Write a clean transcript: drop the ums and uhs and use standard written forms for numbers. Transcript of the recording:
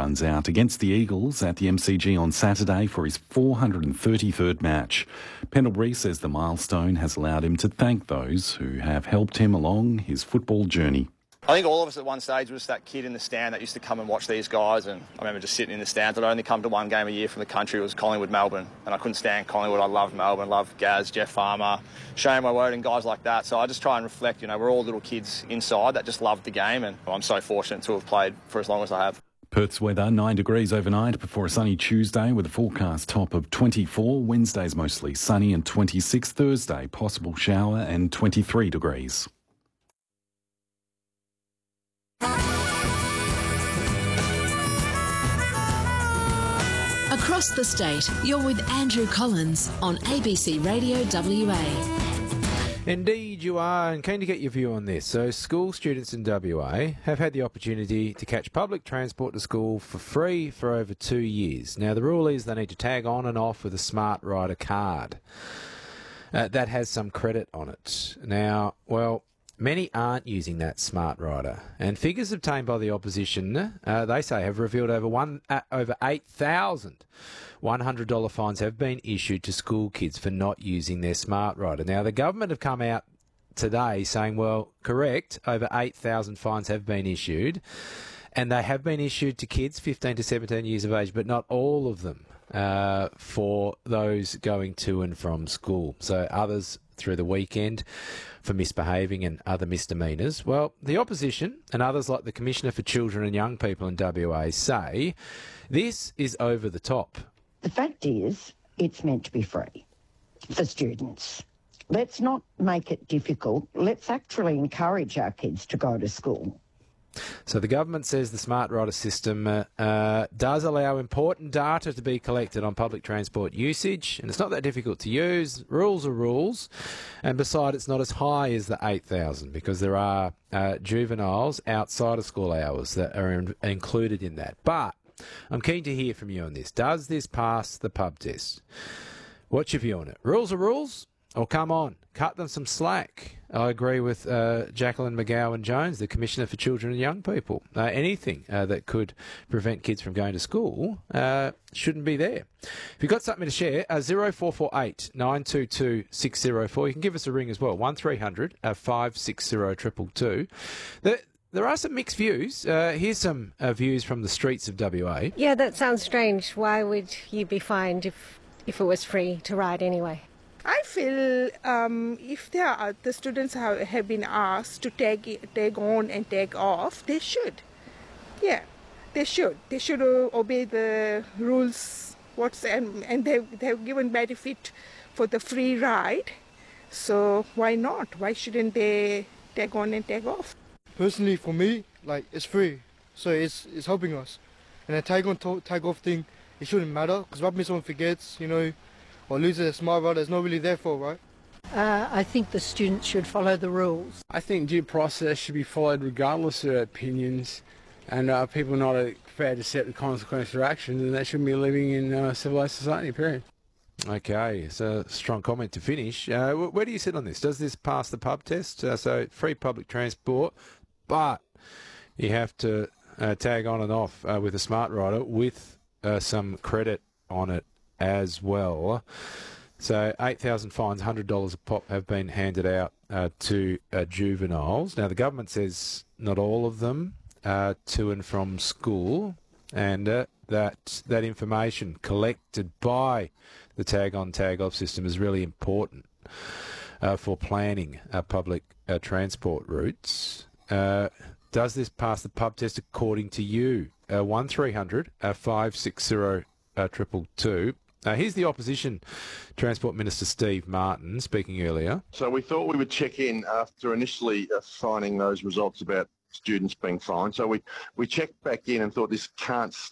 runs out against the Eagles at the MCG on Saturday for his 433rd match. Pendlebury says the milestone has allowed him to thank those who have helped him along his football journey. I think all of us at one stage was that kid in the stand that used to come and watch these guys, and I remember just sitting in the stands. I'd only come to one game a year from the country. It was Collingwood, Melbourne, and I couldn't stand Collingwood. I loved Melbourne, loved Gaz, Jeff Farmer, Shane Woewode and guys like that. So I just try and reflect, we're all little kids inside that just loved the game, and I'm so fortunate to have played for as long as I have. Perth's weather, 9 degrees overnight before a sunny Tuesday with a forecast top of 24. Wednesday's mostly sunny and 26. Thursday, possible shower and 23 degrees. Across the state, you're with Andrew Collins on ABC Radio WA. Indeed you are, and keen to get your view on this. So school students in WA have had the opportunity to catch public transport to school for free for over 2 years. Now the rule is they need to tag on and off with a Smart Rider card. That has some credit on it. Now, well, many aren't using that Smart Rider, and figures obtained by the opposition, they say, have revealed over 8,000 $100 fines have been issued to school kids for not using their Smart Rider. Now, the government have come out today saying, well, correct, over 8,000 fines have been issued, and they have been issued to kids 15 to 17 years of age, but not all of them for those going to and from school. So others through the weekend for misbehaving and other misdemeanours. Well, the opposition and others like the Commissioner for Children and Young People in WA say this is over the top. The fact is, it's meant to be free for students. Let's not make it difficult. Let's actually encourage our kids to go to school. So the government says the Smart Rider system does allow important data to be collected on public transport usage, and it's not that difficult to use. Rules are rules, and besides, it's not as high as the 8,000 because there are juveniles outside of school hours that are included in that. But I'm keen to hear from you on this. Does this pass the pub test? What's your view on it? Rules are rules? Or come on, cut them some slack. I agree with Jacqueline McGowan-Jones, the Commissioner for Children and Young People. Anything that could prevent kids from going to school shouldn't be there. If you've got something to share, 0448 922 604. You can give us a ring as well, 1300 560 222. There are some mixed views. Here's some views from the streets of WA. Yeah, that sounds strange. Why would you be fined if it was free to ride anyway? I feel if the students have been asked to tag on and tag off, they should. Yeah, they should. They should obey the rules. And they've given benefit for the free ride. So why not? Why shouldn't they tag on and tag off? Personally, for me, it's free, so it's helping us. And the tag on tag off thing, it shouldn't matter because maybe someone forgets, or loses a Smart Rider, it's not really their fault, right? I think the students should follow the rules. I think due process should be followed regardless of their opinions, and people not prepared to accept the consequence of their actions, and they shouldn't be living in a civilised society, period. Okay, so a strong comment to finish. Where do you sit on this? Does this pass the pub test? So free public transport, but you have to tag on and off with a Smart Rider with some credit on it as well. So 8,000 fines, $100 a pop have been handed out to juveniles. Now the government says not all of them to and from school, and that information collected by the tag on tag off system is really important for planning public transport routes. Does this pass the pub test according to you? 1300 560 222. Here's the Opposition Transport Minister Steve Martin speaking earlier. So we thought we would check in after initially finding those results about students being fined. So we checked back in and thought this can't